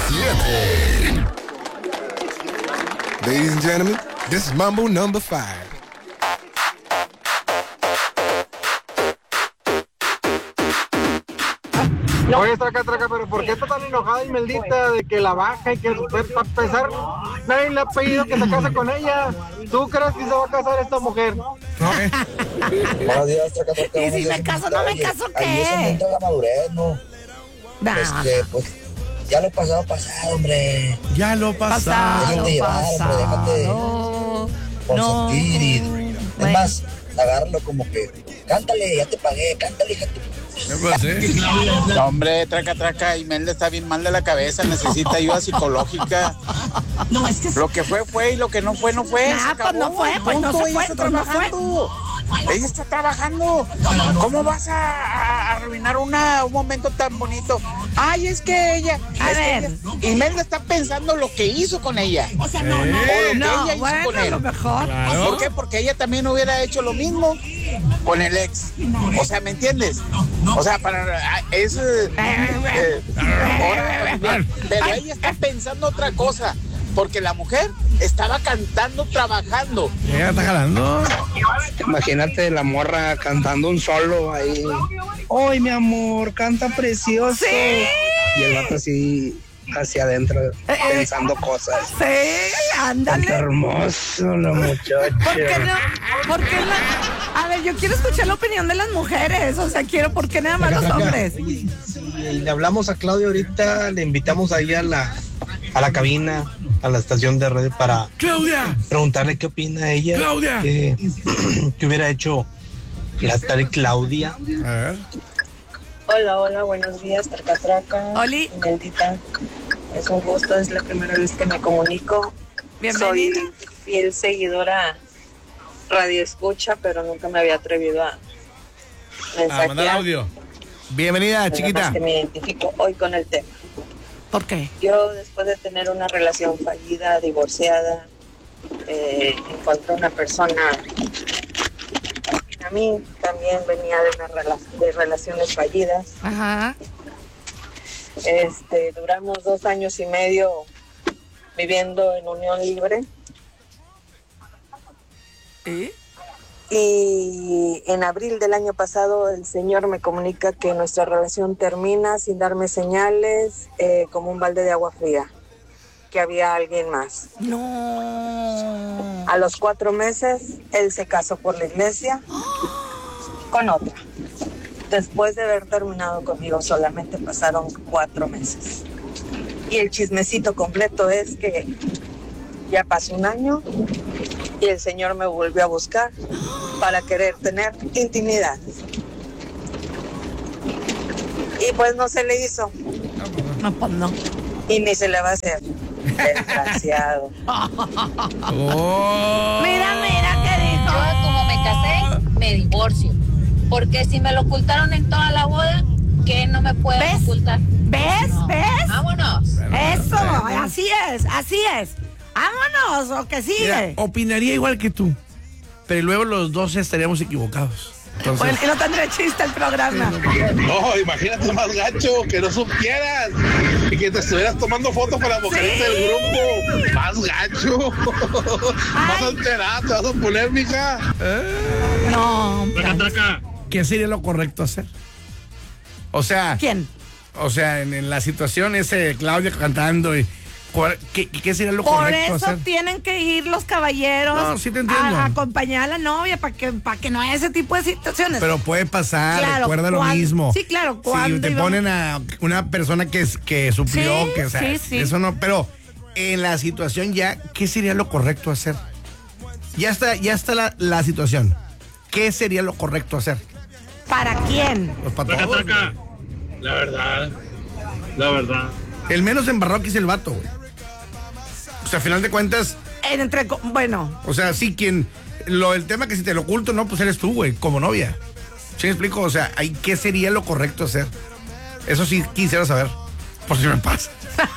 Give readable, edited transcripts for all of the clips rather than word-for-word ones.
7. Ladies and gentlemen, this is Mambo number 5. Oye, traca, pero ¿por qué está tan enojada y maldita de que la baja y que para empezar nadie le ha pedido que se case con ella? ¿Tú crees que se va a casar esta mujer? Buenos días, traca. Y si me caso, no me caso, ¿qué? Ahí es donde entra la madurez, ¿no? Pues ya lo pasado, hombre. Ya lo pasado. Déjate llevar, hombre, déjate consentir y... Es más, agárralo como que... Cántale, ya te pagué, cántale, hija. No, hombre, traca, Imelda está bien mal de la cabeza, necesita ayuda psicológica. No, es que... Lo que fue y lo que no fue. Pues no fue, pues no se fue, pues no fue. Ella está trabajando. ¿Cómo vas a arruinar un momento tan bonito? Ay, es que ella... Imelda está pensando lo que hizo con ella. O sea, no, ella hizo con él. lo mejor. Claro. ¿Por qué? Porque ella también hubiera hecho lo mismo con el ex. O sea, ¿me entiendes? O sea, pero ella está pensando otra cosa. Porque la mujer estaba cantando, trabajando. Ella está jalando. Imagínate la morra cantando un solo ahí. ¡Ay, mi amor, canta precioso! Sí. Y el vato así hacia adentro pensando cosas. Sí, ándale. Canta hermoso la muchacha. ¿Por qué no? ¿Por qué no? A ver, yo quiero escuchar la opinión de las mujeres. O sea, ¿por qué nada más los hombres? Si le hablamos a Claudia ahorita, le invitamos ahí a la cabina, a la estación de radio para ¡Claudia! preguntarle qué opina ella. ¡Claudia! ¿Qué hubiera hecho la tal Claudia? A ver. Hola, buenos días, traca. Oli. Imeldita, es un gusto, es la primera vez que me comunico. Bienvenida. Soy fiel seguidora radio escucha, pero nunca me había atrevido a mensajear. mandar audio. Bienvenida, Nada chiquita. más que me identifico hoy con el tema. ¿Por qué? Yo, después de tener una relación fallida, divorciada, encontré una persona. A mí también venía de relaciones fallidas. Ajá. Duramos 2 años y medio viviendo en unión libre. ¿Y? Y en abril del año pasado el señor me comunica que nuestra relación termina sin darme señales, como un balde de agua fría, que había alguien más. No. A los 4 meses él se casó por la iglesia con otra. Después de haber terminado conmigo solamente pasaron 4 meses. Y el chismecito completo es que ya pasó 1 año y el señor me volvió a buscar para querer tener intimidad. Y pues no se le hizo. No, pues no. Y ni se le va a hacer. Desgraciado. Mira qué dijo. Yo, como me casé, me divorcio. Porque si me lo ocultaron en toda la boda, ¿qué no me pueden ocultar? ¿Ves? No. ¿Ves? Vámonos. Eso, así es. Vámonos, o que sigue. Mira, opinaría igual que tú. Pero luego los dos estaríamos equivocados. Entonces... Bueno, y no tendré chiste el programa. No, imagínate más gacho, que no supieras y que te estuvieras tomando fotos con la mujerita del grupo. Más gacho. Más alterada, te vas a poner, mija. No. ¿Qué sería lo correcto hacer? O sea... ¿Quién? O sea, en la situación ese Claudia cantando y... ¿Qué sería lo Por correcto eso hacer? tienen que ir los caballeros No, sí te entiendo. a acompañar a la novia para que no haya ese tipo de situaciones. Pero puede pasar, Claro, recuerda lo mismo. Sí, claro. Si te ponen a una persona que suplió, Sí, que, o sea, sí. eso no, pero en la situación ya, ¿qué sería lo correcto hacer? Ya está la situación. ¿Qué sería lo correcto hacer? ¿Para quién? Pues para todos. La verdad. El menos embarrado que es el vato, güey. O sea, al final de cuentas, Bueno. o sea, sí, el tema que si te lo oculto, no, pues eres tú, güey, como novia. ¿Sí me explico? O sea, ¿qué sería lo correcto hacer? Eso sí quisiera saber, por si me pasa.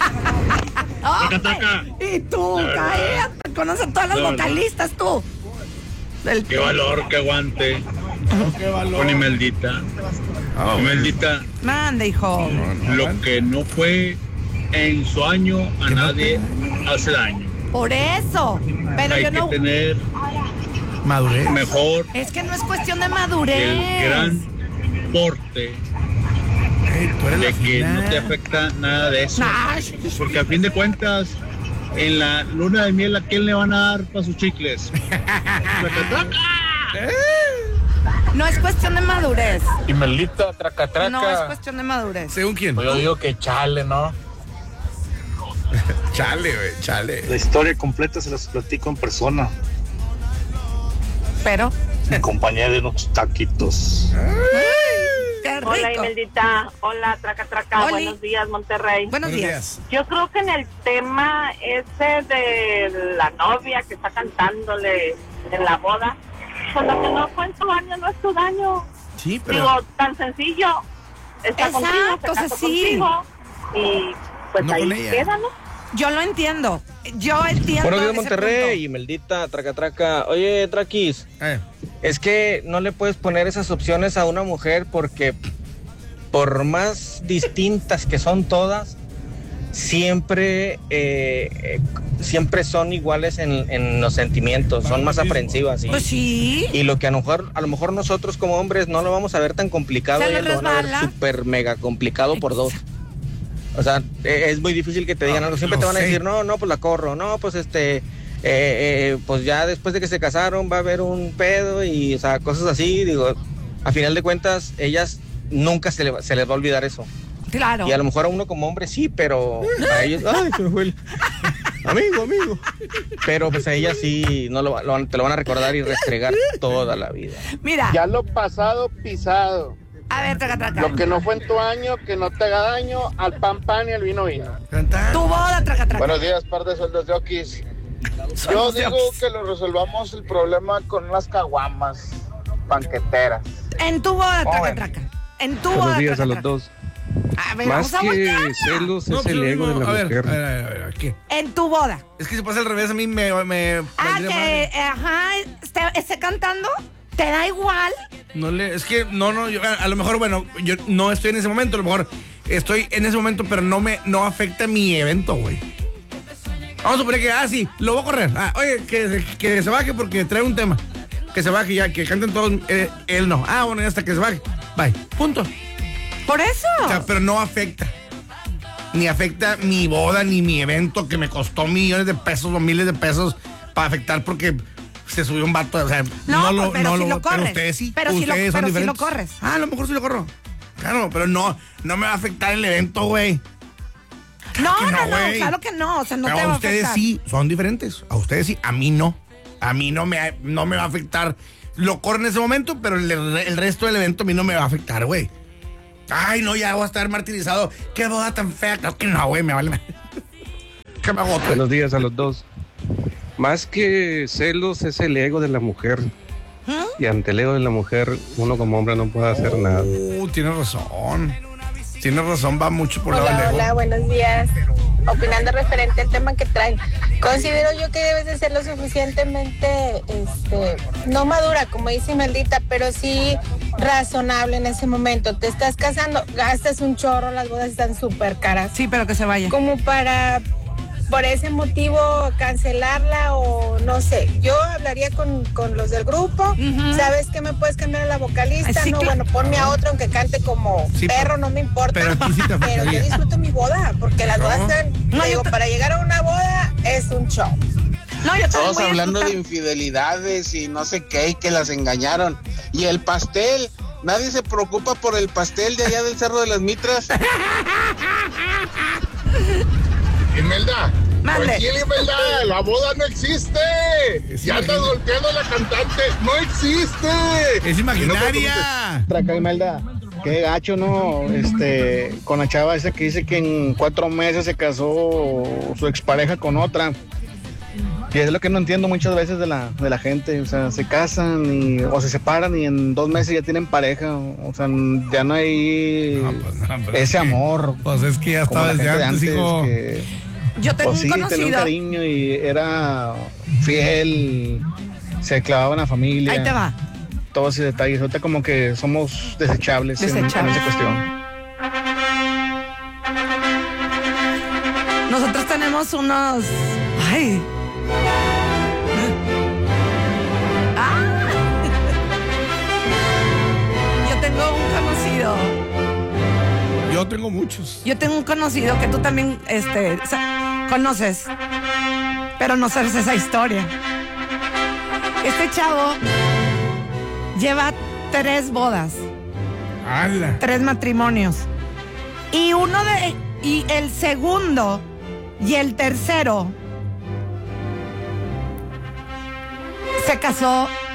Y tú, cállate, conoces a todas las vocalistas, tú. Qué valor, qué aguante. Qué valor. Con Imeldita. Imeldita, Manda, hijo. lo que no fue, en su año a nadie hace daño. Por eso. Pero Hay yo que no. tener madurez. Mejor Es que no es cuestión de madurez. el gran porte de que no te afecta nada de eso. Porque a fin de cuentas, en la luna de miel, ¿a quién le van a dar para sus chicles? No es cuestión de madurez. Y Melita, traca, traca. No es cuestión de madurez. ¿Según quién? Pues yo digo que chale, ¿no? Chale, güey, chale. La historia completa se las platico en persona. Pero. Me acompañé de unos taquitos. Qué rico. Hola, Imeldita. Hola, traca, traca. Oli. Buenos días, Monterrey. Buenos días. Yo creo que en el tema ese de la novia que está cantándole en la boda, pues lo que no fue en tu daño no es tu daño. Sí, pero... Digo, tan sencillo. Está contigo, se casó contigo, y pues No ahí con ella. queda, ¿no? Yo lo entiendo. Yo entiendo. Buenos días, ese Monterrey, y Meldita, traca, traca. Oye, Traquis, es que no le puedes poner esas opciones a una mujer porque por más distintas que son todas, siempre son iguales en los sentimientos, son más aprensivas. Pues sí. Y lo que a lo mejor nosotros como hombres no lo vamos a ver tan complicado, Se ellas les lo van a ver resbala. súper mega complicado por dos. O sea, es muy difícil que te digan algo. Siempre te van a decir, no, pues la corro. No, pues pues ya después de que se casaron va a haber un pedo y, o sea, cosas así. Digo, a final de cuentas, ellas nunca se les va a olvidar eso. Claro. Y a lo mejor a uno como hombre sí, pero a ellos, ay, se me fue el... Amigo. Pero pues a ellas sí, te lo van a recordar y restregar toda la vida. Mira. Ya lo pasado, pisado. A ver, traca, traca. Lo que no fue en tu año, que no te haga daño, al pan pan y al vino vino. Tu boda, traca, traca. Buenos días, par de sueldos de Oquis. Yo digo que lo resolvamos el problema con unas caguamas banqueteras. En tu boda, traca, Bueno. traca. En tu boda. Buenos días traca, a los traca. dos. A ver, Más vamos a que voltearla. celos No, es el pero ego de no, la a ver, mujer. a ver, ¿qué? En tu boda. Es que si pasa al revés, a mí me Que, esté cantando, ¿te da igual? No es que, no, yo, a lo mejor, bueno, yo no estoy en ese momento, a lo mejor estoy en ese momento, pero no afecta mi evento, güey. Vamos a suponer que, sí, lo voy a correr. Oye, que se baje porque trae un tema. Que se baje ya, que canten todos, él no. Bueno, ya hasta que se baje. Bye, punto. Por eso. O sea, pero no afecta. Ni afecta mi boda, ni mi evento que me costó millones de pesos o miles de pesos para afectar porque se subió un vato. O sea, pero si lo corres. Pero ustedes sí. Pero si ustedes son lo diferentes. corres. A lo mejor sí lo corro. Claro, pero no me va a afectar el evento, güey. No, güey. claro que no. O sea, no pero te va a a ustedes afectar. sí, son diferentes. A ustedes sí, a mí no. A mí no me va a afectar. Lo corro en ese momento, pero el resto del evento a mí no me va a afectar, güey. Ay, no, ya voy a estar martirizado. Qué boda tan fea. Claro que no, güey, me vale. ¿Qué me hago? Buenos días a los dos. Más que celos es el ego de la mujer. Y ante el ego de la mujer, uno como hombre no puede hacer nada. Tienes razón. Tienes razón, va mucho por el lado del ego. Hola, buenos días. Opinando referente al tema que traen, considero yo que debes de ser lo suficientemente, no madura, como dice Meldita, pero sí razonable en ese momento. Te estás casando, gastas un chorro, las bodas están súper caras. Sí, pero que se vaya. Como para, por ese motivo, cancelarla o no sé. Yo hablaría con los del grupo. ¿Sabes qué? ¿Me puedes cambiar a la vocalista? Sí, No, claro. bueno, ponme a otro aunque cante como Sí, perro, no me importa. pero a ti sí te Pero afectaría. yo disfruto mi boda, porque las bodas están, No, digo, para llegar a una boda es un show. No, yo Todos voy a hablando de disfrutar. infidelidades y no sé qué, y que las engañaron. Y el pastel, nadie se preocupa por el pastel de allá del Cerro de las Mitras. Imelda, Mande. tranquila, Imelda, la boda no existe. Ya andas golpeando a la cantante, no existe. Es imaginaria. Traca, Imelda, qué gacho, ¿no? Con la chava esa que dice que en 4 meses se casó su expareja con otra. Y es lo que no entiendo muchas veces de la gente. O sea, se casan o se separan y en 2 meses ya tienen pareja. O sea, ya no hay ese amor. Pues es que ya como estaba la desde gente de antes, hijo. que, Yo tengo pues sí, un tenía un conocido. cariño y era fiel, se clavaba en la familia. Ahí te va. Todos esos detalles. Ahorita como que somos desechables. En esa cuestión. Nosotros tenemos unos... Ay. Yo tengo un conocido. Yo tengo muchos. Yo tengo un conocido que tú también conoces, pero no sabes esa historia. Este chavo lleva 3 bodas. ¡Hala! 3 matrimonios. Y el segundo y el tercero se casó